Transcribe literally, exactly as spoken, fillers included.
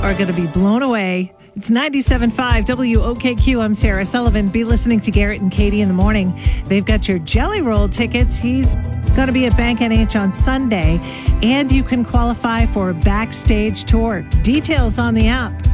are going to be blown away. It's ninety-seven point five W O K Q. I'm Sarah Sullivan. Be listening to Garrett and Katie in the morning. They've got your Jelly Roll tickets. He's going to be at Bank N H on Sunday, and you can qualify for a backstage tour. Details on the app.